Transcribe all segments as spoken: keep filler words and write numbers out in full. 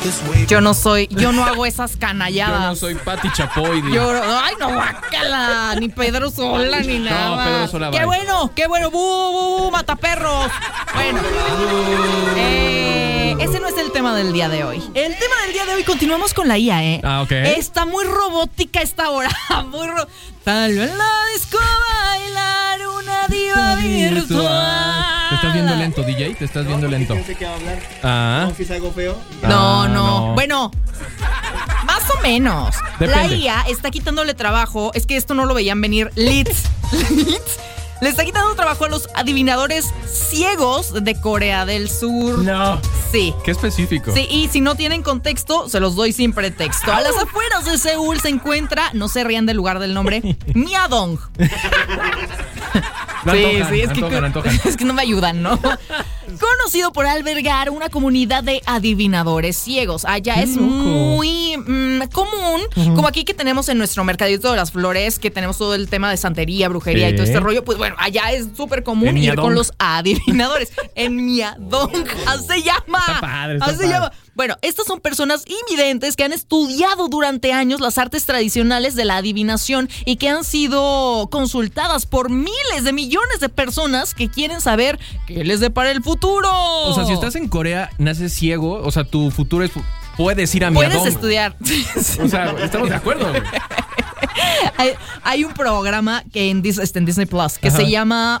Yo no soy, yo no hago esas canalladas. Yo no soy Pati Chapoy. Yo, ay, no, guácala, ni Pedro Sola, ni nada. No, Pedro Sola. Qué bye. bueno, qué bueno, bu, bu, bu, mataperros. Bueno, eh, ese no es el tema del día de hoy. El tema del día de hoy, continuamos con la I A, ¿eh? Ah, ok. Está muy robótica esta hora, muy ro... Tal vez la disco bailar una diva virtual. Te estás viendo lento, D J, te estás viendo lento. Pensé que iba a hablar. Ah. No, si es algo feo. No, Ah, no, no. Bueno, más o menos. Depende. La I A está quitándole trabajo. Es que esto no lo veían venir. Leeds. Leeds. Le está quitando trabajo a los adivinadores ciegos de Corea del Sur. No. Sí. Qué específico. Sí, y si no tienen contexto, se los doy sin pretexto. A las afueras de Seúl se encuentra, no se rían del lugar del nombre, Myeongdong. Lo Sí, antojan, sí, es que, antojan, antojan. es que no me ayudan, ¿no? Conocido por albergar una comunidad de adivinadores ciegos. Allá Qué es loco. muy mm, común, uh-huh. como aquí que tenemos en nuestro mercadito de las flores, que tenemos todo el tema de santería, brujería ¿Qué? y todo este rollo. Pues bueno, allá es súper común En ir Myeongdong. con los adivinadores. En Myeongdong, así se llama. Está padre, está así se padre. llama. Bueno, estas son personas invidentes que han estudiado durante años las artes tradicionales de la adivinación y que han sido consultadas por miles de millones de personas que quieren saber qué les depara el futuro. O sea, si estás en Corea, naces ciego, o sea, tu futuro es... Puedes ir a Puedes Myeongdong. estudiar. O sea, estamos de acuerdo, güey. hay, hay un programa que en, Dis- está en Disney Plus que Ajá. se llama...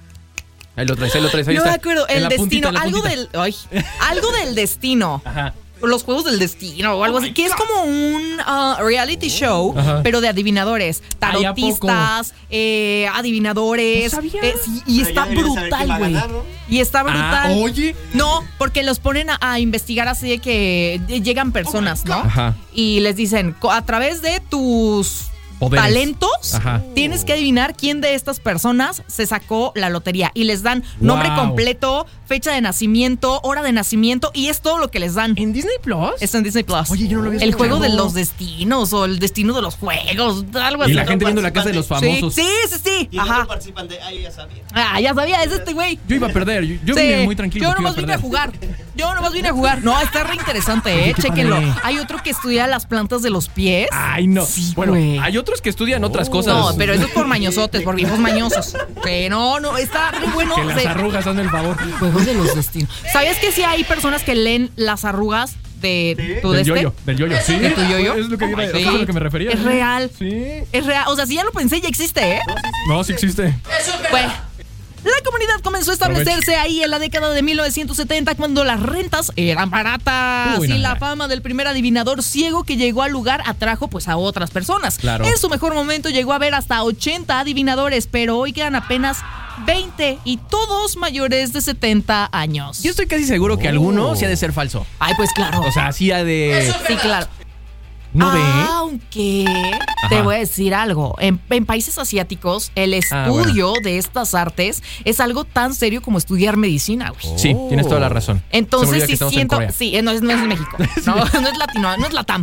Ahí lo traes, ahí lo traes, ahí No está. me acuerdo, En el la destino, puntita, en la algo puntita. del, ay, algo del destino. Ajá. Los juegos del destino o algo así, que es como un uh, reality show, Ajá. pero de adivinadores, Ay, ¿a poco? tarotistas, eh, adivinadores. No sabía. eh, sí, y Pero está ya deberían saber quién brutal, va a güey. ganar, ¿no? Y está brutal. Ah, oye. No, porque los ponen a, a investigar así de que llegan personas, ¿no? Ajá. Y les dicen, co- a través de tus Poderes. talentos, Ajá. tienes que adivinar quién de estas personas se sacó la lotería. Y les dan nombre Wow. completo, fecha de nacimiento, hora de nacimiento, y es todo lo que les dan. ¿En Disney Plus? Está en Disney Plus. Oye, yo no lo había El escuchado. juego de los destinos o el destino de los juegos, algo así. Y la gente viendo la casa de los famosos. Sí, sí, sí, sí. Y no Ajá. participan de. Ay, ya sabía. Ah, ya sabía, es este güey. Yo iba a perder, yo, yo Sí. vine muy tranquilo. Yo porque iba nomás vine a perder. jugar. Yo nomás vine a jugar. No, está re interesante, eh. Oye, qué Chéquenlo. padre. Hay otro que estudia las plantas de los pies. Ay, no. Sí, bueno, güey. hay otros que estudian otras cosas. No, pero eso es por mañosotes, por viejos mañosos. Que no, no, está re bueno. Que las Se- arrugas, hazme el favor. Juegos de los destinos. ¿Sabías que sí hay personas que leen las arrugas de tu Del de este? yoyo, del yoyo. Sí, ¿De tu yoyo? Es lo que, iba- Sí. eso es a lo que me refería. Es real. Sí. Es real. O sea, si ya lo pensé, ya existe, ¿eh? No, sí existe. Bueno, la comunidad comenzó a establecerse ahí en la década de mil novecientos setenta cuando las rentas eran baratas. Uy, y no, la no. fama del primer adivinador ciego que llegó al lugar atrajo pues a otras personas. Claro. En su mejor momento llegó a haber hasta ochenta adivinadores, pero hoy quedan apenas veinte y todos mayores de setenta años. Yo estoy casi seguro que alguno sí ha de ser falso. Ay, pues claro. O sea, sí ha de... sí, claro. ¿No ve? Aunque te Ajá. voy a decir algo. En, en países asiáticos, el Ah, estudio de estas artes es algo tan serio como estudiar medicina, güey. Sí, tienes toda la razón. Se me Entonces olvida que sí estamos en siento. Corea. Sí, no es, no es México. No, no es latino, no es Latam.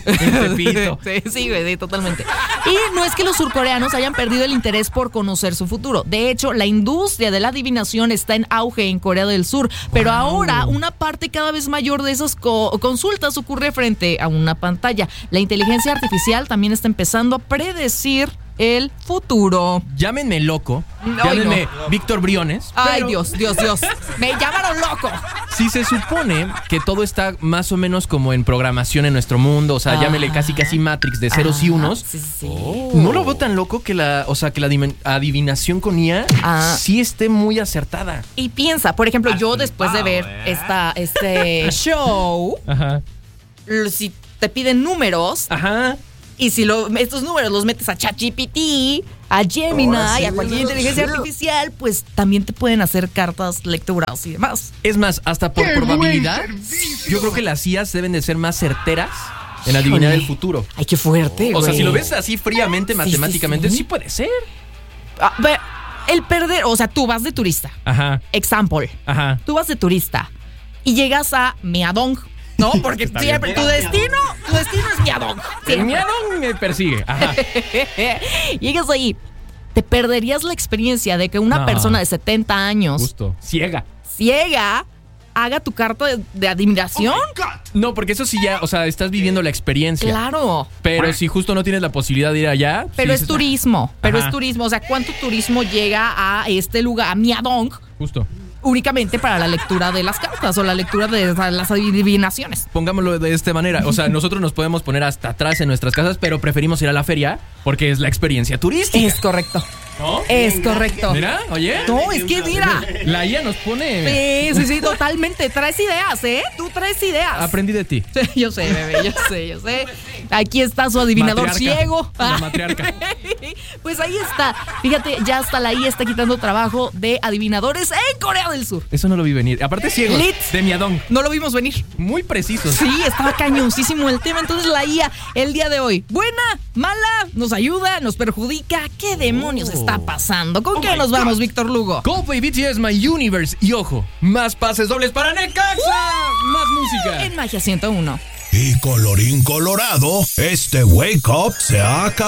En Tepito. Sí, sí, güey, sí, totalmente. Y no es que los surcoreanos hayan perdido el interés por conocer su futuro. De hecho, la industria de la adivinación está en auge en Corea del Sur. Pero Wow. ahora una parte cada vez mayor de esas co- consultas ocurre frente a una pantalla. La inteligencia artificial también está empezando a predecir el futuro. Llámenme loco. Ay, Llámenme no. Víctor Briones. Ay, pero Dios, Dios, Dios. Me llamaron loco. Si se supone que todo está más o menos como en programación en nuestro mundo, o sea, Ah. llámele casi casi Matrix de ceros y Ah, unos. Sí, sí, sí. No lo veo tan loco que la, o sea, que la dimen- adivinación con I A Ah. sí esté muy acertada. Y piensa, por ejemplo, yo después de ver esta, este show, Ajá. l- si te piden números Ajá. y si lo, estos números los metes a ChatGPT, a Gemini, Ahora sí, a cualquier ¿verdad? inteligencia Sí. artificial, pues también te pueden hacer cartas, lecturas y demás. Es más, hasta por probabilidad, yo creo que las I As deben de ser más certeras en adivinar Híjole. el futuro. Ay, qué fuerte, O sea, güey. si lo ves así fríamente, Sí, matemáticamente, sí, sí, sí. puede ser. Ah, ve, el perder, o sea, tú vas de turista. Ajá, Example. ajá. Tú vas de turista y llegas a Myeongdong, ¿no? Porque Está siempre bien. tu destino, tu destino es Myeongdong. El Siempre. miedo me persigue. Ajá. Llegas ahí, te perderías la experiencia de que una No. persona de setenta años, Justo. Ciega. ciega, haga tu carta de, de adivinación. No, porque eso sí ya, o sea, estás viviendo la experiencia. Claro. Pero si justo no tienes la posibilidad de ir allá. Pero sí es dices, turismo, pero Ajá. es turismo. O sea, ¿cuánto turismo llega a este lugar, a Miadong, Justo. únicamente para la lectura de las cartas o la lectura de las adivinaciones? Pongámoslo de esta manera. O sea, nosotros nos podemos poner hasta atrás en nuestras casas, pero preferimos ir a la feria porque es la experiencia turística. Es correcto. ¿No? Es correcto. Mira, oye. No, es que mira. La I A nos pone. Sí, sí, sí, totalmente. Traes ideas, ¿eh? Tú traes ideas. Aprendí de ti. Sí, yo sé, bebé, yo sé, yo sé. Aquí está su adivinador Matriarca. ciego. La matriarca. Pues ahí está. Fíjate, ya hasta la I A está quitando trabajo de adivinadores en Corea del Sur. Eso no lo vi venir. Aparte ciegos. Lit. De Miadong. No lo vimos venir. Muy precisos. Sí, estaba cañoncísimo el tema. Entonces la I A el día de hoy, buena, mala, nos ayuda, nos perjudica. ¿Qué demonios Oh. está pasando? ¿Con qué nos vamos, Víctor Lugo? Coldplay, B T S, My Universe. Y ojo, más pases dobles para Necaxa. Más música. En Magia ciento uno. Y colorín colorado, este Wake Up se ha acabado.